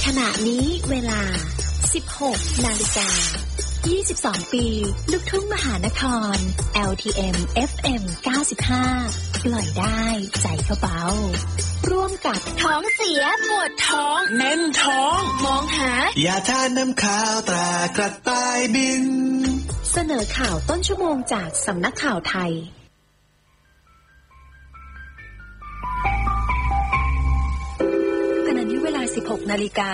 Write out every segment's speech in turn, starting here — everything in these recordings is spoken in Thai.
ขณะนี้เวลา 16 นาฬิกา 22 ปีลูกทุ่งมหานคร LTM FM 95 ปล่อยได้ใจเขาเบาร่วมกับท้องเสียปวดท้องแน่นท้องมองหายาทานน้ำข้าวตรากระต่ายบินเสนอข่าวต้นชั่วโมงจากสำนักข่าวไทยขณะนี้เวลา 16 นาฬิกา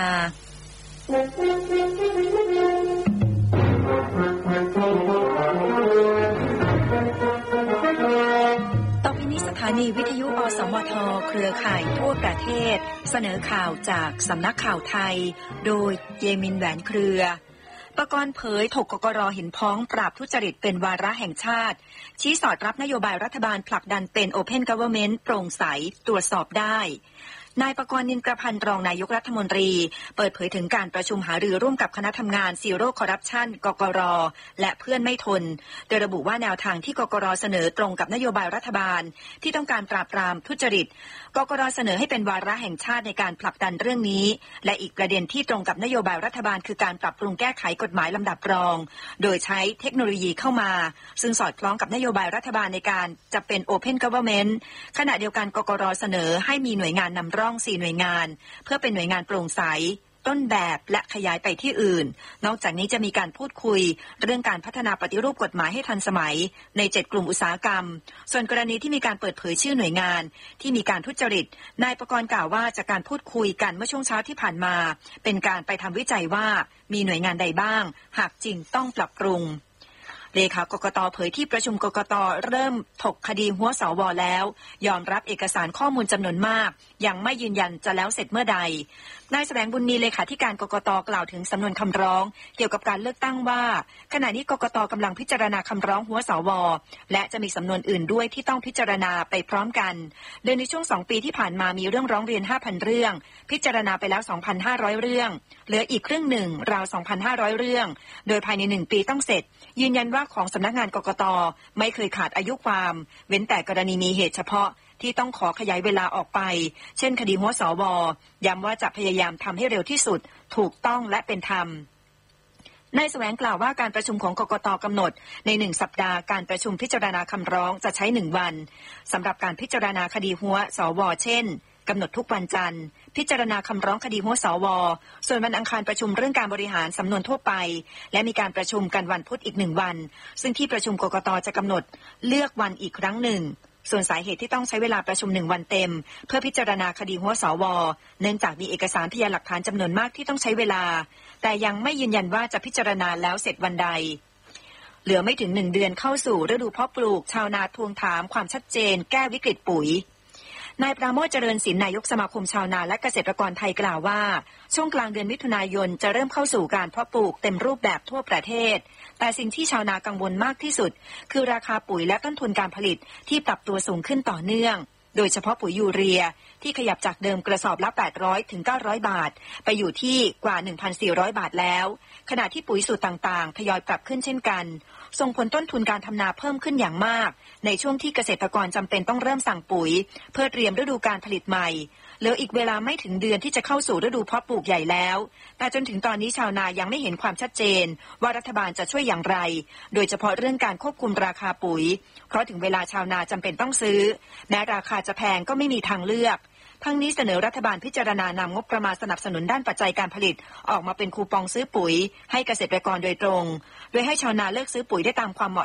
ต่อไปนี้สถานีวิทยุอสมทเครือข่ายทั่วประเทศเสนอข่าวจากสำนักข่าวไทยโดยเยมินแหวนเครือปกรณ์เผยถกกกร.เห็นพ้องปราบทุจริตเป็นวาระแห่งชาติชี้สอดรับนโยบายรัฐบาลผลักดันเป็น Open Government โปร่งใสตรวจสอบได้นายปกรณ์ นินกระพันธ์รองนายกรัฐมนตรีเปิดเผยถึงการประชุมหารือร่วมกับคณะทำงานซีโร่คอร์รัปชันกกร.และเพื่อนไม่ทนโดยระบุว่าแนวทางที่กกร.เสนอตรงกับนโยบายรัฐบาลที่ต้องการปราบปรามทุจริตกกร.เสนอให้เป็นวาระแห่งชาติในการผลักดันเรื่องนี้และอีกประเด็นที่ตรงกับนโยบายรัฐบาลคือการปรับปรุงแก้ไขกฎหมายลำดับรองโดยใช้เทคโนโลยีเข้ามาซึ่งสอดคล้องกับนโยบายรัฐบาลในการจะเป็น Open Government ขณะเดียวกันกกร.เสนอให้มีหน่วยงานนำร่อง4หน่วยงานเพื่อเป็นหน่วยงานโปร่งใสต้นแบบและขยายไปที่อื่นนอกจากนี้จะมีการพูดคุยเรื่องการพัฒนาปฏิรูปกฎหมายให้ทันสมัยใน7กลุ่มอุตสาหกรรมส่วนกรณีที่มีการเปิดเผยชื่อหน่วยงานที่มีการทุจริตนายปกรณ์กล่าวว่าจากการพูดคุยกันเมื่อช่วงเช้าที่ผ่านมาเป็นการไปทำวิจัยว่ามีหน่วยงานใดบ้างหากจริงต้องปรับปรุงเลขากกต.เผยที่ประชุมกกต.เริ่มถกคดีหัวสว.แล้วยอมรับเอกสารข้อมูลจำนวนมากยังไม่ยืนยันจะแล้วเสร็จเมื่อใดนายแสวงบุญมีเลขาธิการกกต.กล่าวถึงสำนวนคำร้องเกี่ยวกับการเลือกตั้งว่าขณะนี้กกต.กำลังพิจารณาคำร้องหัวสว.และจะมีสำนวนอื่นด้วยที่ต้องพิจารณาไปพร้อมกันโดยในช่วง2ปีที่ผ่านมามีเรื่องร้องเรียน 5,000 เรื่องพิจารณาไปแล้ว 2,500 เรื่องเหลืออีกครึ่งหนึ่งราว 2,500 เรื่องโดยภายใน1ปีต้องเสร็จยืนยันว่าของสำนักงานกกต.ไม่เคยขาดอายุความเว้นแต่กรณีมีเหตุเฉพาะที่ต้องขอขยายเวลาออกไปเช่นคดีหัวสว.ย้ำว่าจะพยายามทำให้เร็วที่สุดถูกต้องและเป็นธรรมนายแสวงกล่าวว่าการประชุมของกกต.กำหนดใน1สัปดาห์การประชุมพิจารณาคำร้องจะใช้1วันสำหรับการพิจารณาคดีหัวสว.เช่นกำหนดทุกวันจันทร์พิจารณาคำร้องคดีหัวสว.ส่วนวันอังคารประชุมเรื่องการบริหารสำนวนทั่วไปและมีการประชุมกันวันพุธอีก1วันซึ่งที่ประชุมกกต.จะกำหนดเลือกวันอีกครั้งหนึ่งส่วนสาเหตุที่ต้องใช้เวลาประชุม1วันเต็มเพื่อพิจารณาคดีหัวสว.เนื่องจากมีเอกสารพยานหลักฐานจำนวนมากที่ต้องใช้เวลาแต่ยังไม่ยืนยันว่าจะพิจารณาแล้วเสร็จวันใดเหลือไม่ถึง1เดือนเข้าสู่ฤดูเพาะปลูกชาวนาทวงถามความชัดเจนแก้วิกฤตปุ๋ยนายปราโมช เจริญศิลป์นายกสมาคมชาวนาและเกษตรกรไทยกล่าวว่าช่วงกลางเดือนมิถุนายนจะเริ่มเข้าสู่การเพาะปลูกเต็มรูปแบบทั่วประเทศแต่สิ่งที่ชาวนากังวลมากที่สุดคือราคาปุ๋ยและต้นทุนการผลิตที่ปรับตัวสูงขึ้นต่อเนื่องโดยเฉพาะปุ๋ยยูเรียที่ขยับจากเดิมกระสอบละ800ถึง900บาทไปอยู่ที่กว่า 1,400 บาทแล้วขณะที่ปุ๋ยสูตรต่างๆทยอยปรับขึ้นเช่นกันส่งผลต้นทุนการทำนาเพิ่มขึ้นอย่างมากในช่วงที่เกษตรกรจำเป็นต้องเริ่มสั่งปุ๋ยเพื่อเตรียมฤดูการผลิตใหม่เหลืออีกเวลาไม่ถึงเดือนที่จะเข้าสู่ฤดูเพาะปลูกใหญ่แล้วแต่จนถึงตอนนี้ชาวนายังไม่เห็นความชัดเจนว่ารัฐบาลจะช่วยอย่างไรโดยเฉพาะเรื่องการควบคุมราคาปุ๋ยเพราะถึงเวลาชาวนาจำเป็นต้องซื้อแม้ราคาจะแพงก็ไม่มีทางเลือกทั้งนี้เสนอรัฐบาลพิจารณานำงบประมาณสนับสนุนด้านปัจจัยการผลิตออกมาเป็นคูปองซื้อปุ๋ยให้เกษตรกรโดยตรงโดยให้ชาวนาเลือกซื้อปุ๋ยได้ตามความเหมาะ